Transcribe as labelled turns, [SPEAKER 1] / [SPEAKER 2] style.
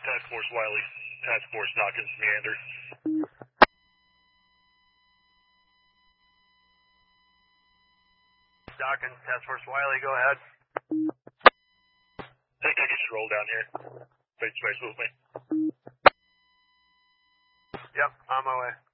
[SPEAKER 1] Task Force Wiley. Task Force Dawkins, Meander.
[SPEAKER 2] Dawkins, Task Force Wiley, go ahead.
[SPEAKER 1] I think I can just roll down here. Trade space with me.
[SPEAKER 2] Yep, on my way.